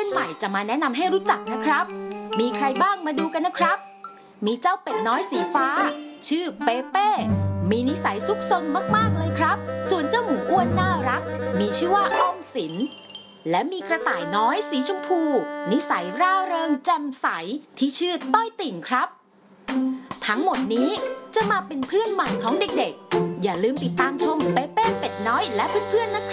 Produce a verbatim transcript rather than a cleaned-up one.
ใหม่จะมาแนะนำให้รู้จักนะครับมีใครบ้างมาดูกันนะครับมีเจ้าเป็ดน้อยสีฟ้าชื่อเปเป้มีนิสัยซุกซนมากๆเลยครับส่วนเจ้าหมูอ้วนน่ารักมีชื่อว่าออมสินและมีกระต่ายน้อยสีชมพูนิสัยร่าเริงแจ่มใสที่ชื่อต้อยติ่งครับทั้งหมดนี้จะมาเป็นเพื่อนใหม่ของเด็กๆอย่าลืมติดตามชมเปเป้เป็ดน้อยและเพื่อนๆนะครับ